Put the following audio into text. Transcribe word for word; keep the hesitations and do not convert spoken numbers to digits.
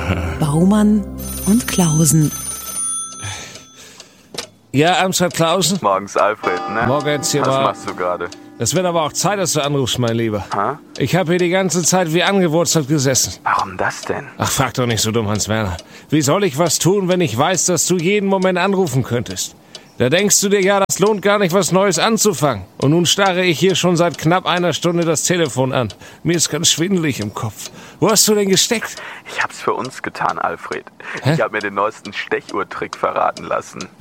Baumann und Klausen. Ja, Amstadt Klausen? Morgens Alfred, ne? Morgens hier Was mal. machst du gerade? Es wird aber auch Zeit, dass du anrufst, mein Lieber. Ha? Ich habe hier die ganze Zeit wie angewurzelt gesessen. Warum das denn? Ach, frag doch nicht so dumm, Hans-Werner. Wie soll ich was tun, wenn ich weiß, dass du jeden Moment anrufen könntest? Da denkst du dir ja, das lohnt gar nicht, was Neues anzufangen. Und nun starre ich hier schon seit knapp einer Stunde das Telefon an. Mir ist ganz schwindelig im Kopf. Wo hast du denn gesteckt? Ich hab's für uns getan, Alfred. Hä? Ich hab mir den neuesten Stechuhrtrick verraten lassen.